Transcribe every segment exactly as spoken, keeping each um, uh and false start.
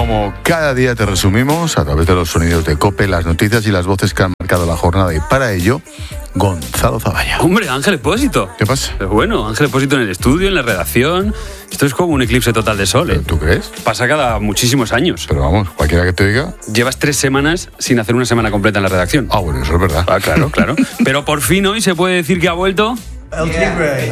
Como cada día te resumimos a través de los sonidos de COPE, las noticias y las voces que han marcado la jornada, y para ello, Gonzalo Zavalla. Hombre, Ángel Expósito. ¿Qué pasa? Pues bueno, Ángel Expósito en el estudio, en la redacción. Esto es como un eclipse total de sol, ¿eh? ¿Tú crees? Pasa cada muchísimos años. Pero vamos, cualquiera que te diga. Llevas tres semanas sin hacer una semana completa en la redacción. Ah, bueno, eso es verdad. Ah, claro, claro. Pero por fin hoy se puede decir que ha vuelto... El Tigre.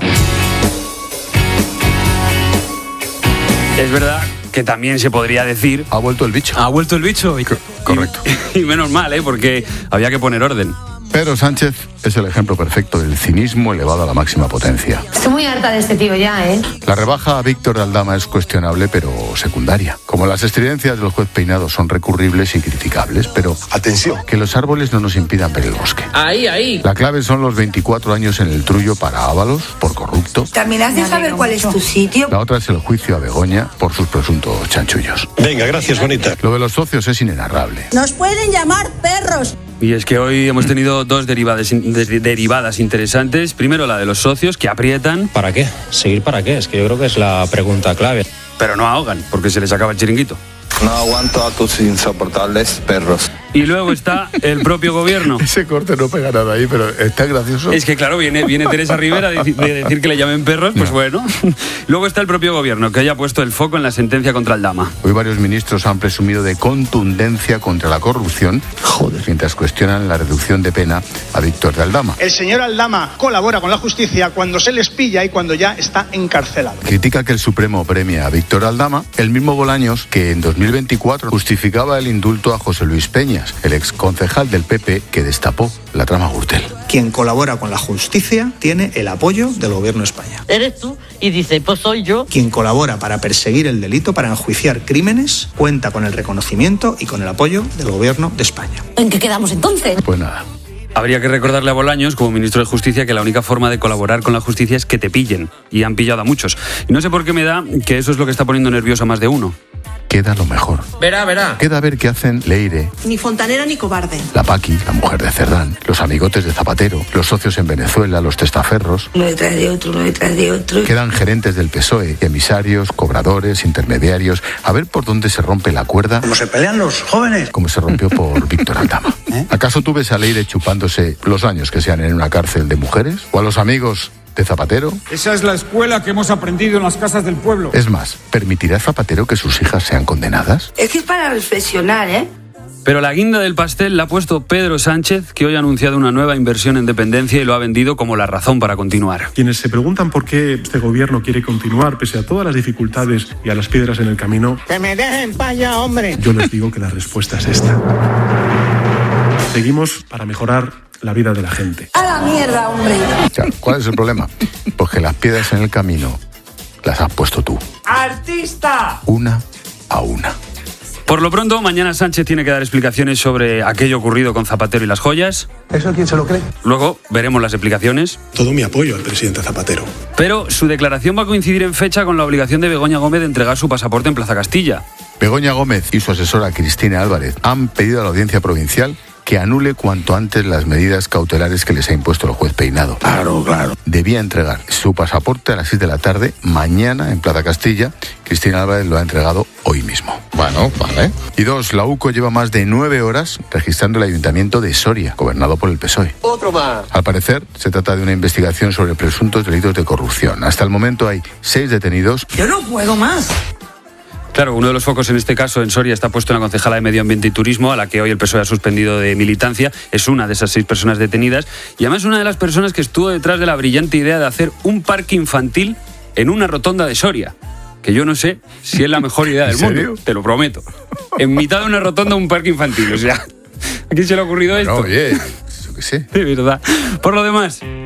Es verdad que también se podría decir... Ha vuelto el bicho. Ha vuelto el bicho. Y, correcto. Y, y menos mal, ¿eh? Porque había que poner orden. Pedro Sánchez es el ejemplo perfecto del cinismo elevado a la máxima potencia. Estoy muy harta de este tío ya, ¿eh? La rebaja a Víctor de Aldama es cuestionable, pero secundaria. Como las estridencias del juez Peinado son recurribles y criticables, pero... Atención. Que los árboles no nos impidan ver el bosque. Ahí, ahí. La clave son los veinticuatro años en el trullo para Ábalos, por corrupto. ¿También has de saber cuál es tu sitio? La otra es el juicio a Begoña por sus presuntos chanchullos. Venga, gracias, bonita. Lo de los socios es inenarrable. Nos pueden llamar perros. Y es que hoy hemos tenido dos derivadas, de, derivadas interesantes. Primero la de los socios, que aprietan. ¿Para qué? ¿Seguir para qué? Es que yo creo que es la pregunta clave. Pero no ahogan, porque se les acaba el chiringuito. No aguanto a tus insoportables perros. Y luego está el propio gobierno. Ese corte no pega nada ahí, pero está gracioso. Es que claro, viene, viene Teresa Rivera de, de decir que le llamen perros, pues no. Bueno. Luego está el propio gobierno, que haya puesto el foco en la sentencia contra Aldama. Hoy varios ministros han presumido de contundencia contra la corrupción, joder, mientras cuestionan la reducción de pena a Víctor de Aldama. El señor Aldama colabora con la justicia cuando se les pilla y cuando ya está encarcelado. Critica que el Supremo premia a Víctor Aldama, el mismo Bolaños que en dos mil veinticuatro justificaba el indulto a José Luis Peñas, el exconcejal del P P que destapó la trama Gürtel. Quien colabora con la justicia tiene el apoyo del gobierno de España. Eres tú y dice, pues soy yo. Quien colabora para perseguir el delito, para enjuiciar crímenes, cuenta con el reconocimiento y con el apoyo del gobierno de España. ¿En qué quedamos entonces? Pues nada. Habría que recordarle a Bolaños, como ministro de Justicia, que la única forma de colaborar con la justicia es que te pillen. Y han pillado a muchos. Y no sé por qué me da que eso es lo que está poniendo nervioso a más de uno. Queda lo mejor. Verá, verá. Queda ver qué hacen Leire, Ni fontanera ni cobarde. la Paqui, la mujer de Cerdán, los amigotes de Zapatero, los socios en Venezuela, los testaferros. Uno detrás de otro, uno detrás de otro. Quedan gerentes del P S O E, emisarios, cobradores, intermediarios. A ver por dónde se rompe la cuerda. ¿Cómo se pelean los jóvenes? Como se rompió por Víctor Aldama. ¿Eh? ¿Acaso tú ves a Leire chupándose los años que sean en una cárcel de mujeres? ¿O a los amigos de Zapatero? Esa es la escuela que hemos aprendido en las casas del pueblo. Es más, ¿permitirá Zapatero que sus hijas sean condenadas? Es que es para reflexionar, ¿eh? Pero la guinda del pastel la ha puesto Pedro Sánchez, que hoy ha anunciado una nueva inversión en dependencia y lo ha vendido como la razón para continuar. Quienes se preguntan por qué este gobierno quiere continuar pese a todas las dificultades y a las piedras en el camino, ¡Que me dejen pa' allá, hombre! Yo les digo que la respuesta es esta. Seguimos para mejorar la vida de la gente. ¡A la mierda, hombre! Claro, ¿cuál es el problema? Pues que las piedras en el camino las has puesto tú. ¡Artista! Una a una. Por lo pronto, mañana Sánchez tiene que dar explicaciones sobre aquello ocurrido con Zapatero y las joyas. ¿Eso quién se lo cree? Luego veremos las explicaciones. Todo mi apoyo al presidente Zapatero. Pero su declaración va a coincidir en fecha con la obligación de Begoña Gómez de entregar su pasaporte en Plaza Castilla. Begoña Gómez y su asesora Cristina Álvarez han pedido a la Audiencia Provincial que anule cuanto antes las medidas cautelares que les ha impuesto el juez Peinado. Claro, claro. Debía entregar su pasaporte a las seis de la tarde mañana en Plaza Castilla. Cristina Álvarez lo ha entregado hoy mismo. Bueno, vale. Y dos, la U C O lleva más de nueve horas registrando el ayuntamiento de Soria, gobernado por el P S O E. Otro más. Al parecer, se trata de una investigación sobre presuntos delitos de corrupción. Hasta el momento hay seis detenidos. Yo no puedo más. Claro, uno de los focos en este caso en Soria está puesto en la concejala de Medio Ambiente y Turismo, a la que hoy el P S O E ha suspendido de militancia. Es una de esas seis personas detenidas y además una de las personas que estuvo detrás de la brillante idea de hacer un parque infantil en una rotonda de Soria. Que yo no sé si es la mejor idea del mundo, te lo prometo. En mitad de una rotonda un parque infantil, o sea, ¿a quién se le ha ocurrido esto? No, oye, eso que sé. De verdad. Por lo demás,